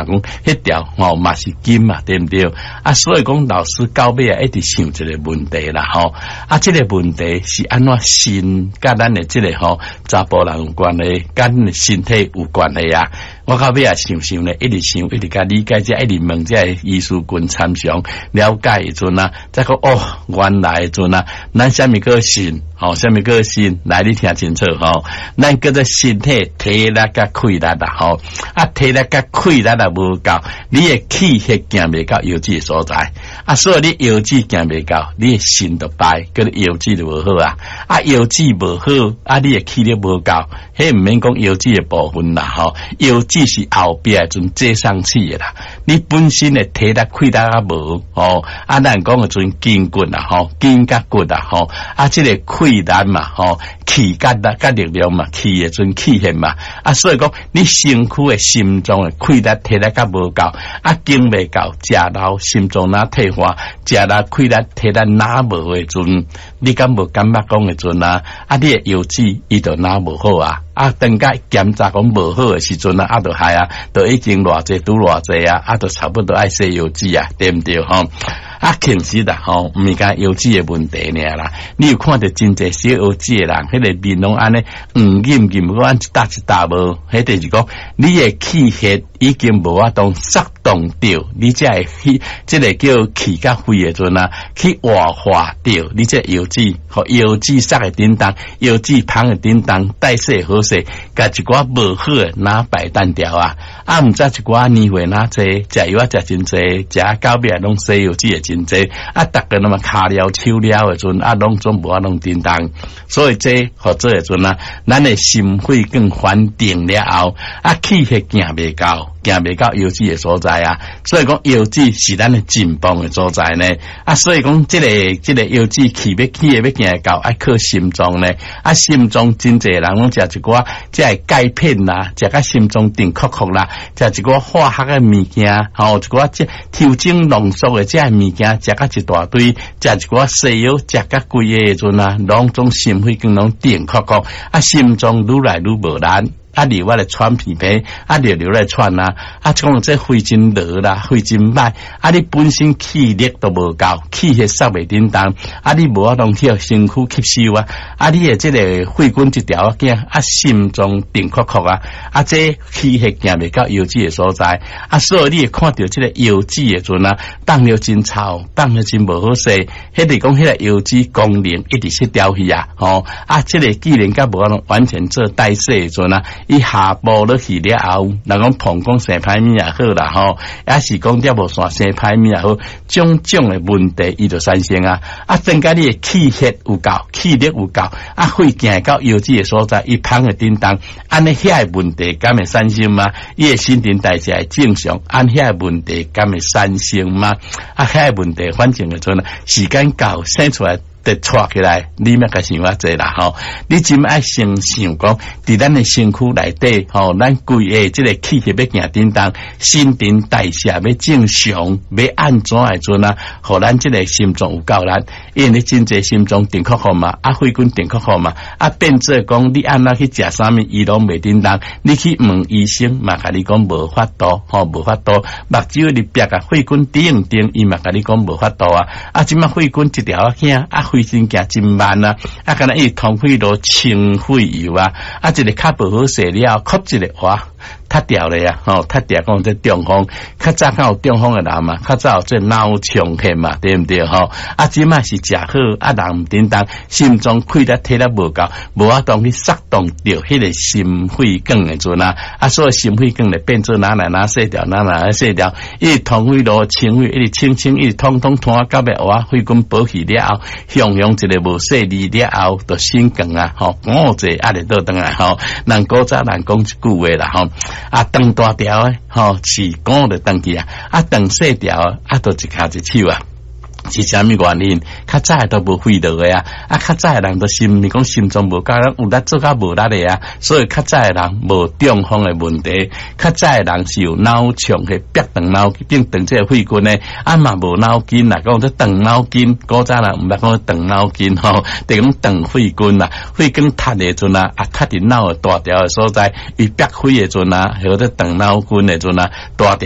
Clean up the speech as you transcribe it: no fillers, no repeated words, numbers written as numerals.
讲迄条嘛是金嘛，对不对？啊，所以讲老师到尾一直想这个问题啦这个问题是安怎心甲咱的这个查甫人有关系，甲咱的身体有关系啊。我到尾想呢，一直想，一直甲理解，一直问这医师群参详了解一阵再讲原来一阵咱什么个心什么个心，来你听清楚咱叫做身体体力甲气力啦体力甲气力啦无够，你的气血行袂到腰子的所在所以你腰子行袂到，你的心就败，叫你腰子就无好腰子无好你的气力无够，迄唔免讲腰子的部分啦腰子是后边阵接上去的啦，你本身的体力气力无咱讲的阵筋骨筋甲骨这个气力嘛气甲力量嘛，气的阵气血嘛所以讲你身躯的心脏的气力体力甲无够经未够，食老心脏哪退化，食老气力体力哪无的阵，你敢无感觉讲的阵你的腰子伊就哪无好等甲检查讲无好的时阵就害就已经偌济拄偌济就差不多爱洗腰子对不对其实啦唔是讲腰子的问题啦，你有看到真济小腰子的人，迄个面拢安尼硬硬，按一搭一搭无，迄就是讲你的气血已经无法当塞动掉，你才会这个叫气甲肺的阵去活化掉，你这腰子腰子塞的叮当，腰子胖的叮当，代谢好势，甲一寡无好的哪摆单调唔知一寡年岁哪济，食药食真济，食到尾拢洗腰子的真济逐个那么骹了手了的阵拢总无弄叮当，所以这或者的阵咱的心肺更稳定了后气血行袂到，行袂到腰子的所在所以讲腰子是咱的紧绷的所在呢所以讲这个腰子气要行会到靠心脏呢心脏真济人拢食一寡这钙片啦，食甲心脏定曲曲啦，食一寡化学的物件一寡这调整浓缩的这物件，食甲一大堆，食一寡西药，食甲贵的阵拢总心肺更拢定曲曲心脏愈来愈无力流来喘皮皮流来喘讲这肺真热啦，肺真歹你本身气力都无够，气血塞袂叮当你无法当去身躯吸收你的这个肺管一条心脏定曲曲这气血行袂到腰子的所在所以你会看到这个腰子的阵放了真臭，放了真无好势，迄个讲迄个腰子功能一直失调去这个既然甲无法完全做代谢的阵伊下部落去了后，人讲膀胱生歹物也好啦也是讲掉无线生歹物也好，种种的问题伊就产生增加你的气血有够，气力有够肺行到腰子的所在，伊胖的叮当安尼遐的问题敢会产生吗？伊的新陈代谢正常，安遐的问题敢会产生吗？遐的问题反正的阵时间到生出来得带起来，你莫甲想这啦你真爱先想讲，伫咱的身躯内底咱规个这个气血要行叮当，新陈代谢要正常，要安怎的阵互咱这个心脏有够力，因为真济心脏定曲曲嘛，肺管定曲曲嘛，变做讲你安怎去食啥物，伊拢袂叮当，你去问医生嘛，甲你讲无法度无法度，目睭入壁肺管定，伊嘛甲你讲无法度即摆肺管一条行肺真行真慢敢若伊通肺路清肺油一个较不好势了，吸一个塌掉了塌掉讲这中风，较早有中风的人嘛，较早有这脑充血嘛，对不对即摆是食好人唔叮当，心脏气力体力无够，无法当去塞动掉迄个心肺管的阵所以心肺管就变做哪细条哪细条，伊通肺路清肺，一直清一直通通拖到尾肺管保起了后，向一个无细力了后，就心梗我这就倒转来人古早人讲一句话啦长大条是讲就长去长细条就一骹一手是啥物原因？较早都无肺到的较早的人都是讲心脏无够有力做甲无力的所以较早的人无中风的问题，较早的人是有脑充血逼长脑筋长这个肺管呢嘛无脑筋讲这长脑筋，古早人毋捌讲长脑筋就讲长肺管肺管塌的阵塌伫脑的大条的所在，伊逼肺的阵或者长脑筋的阵大条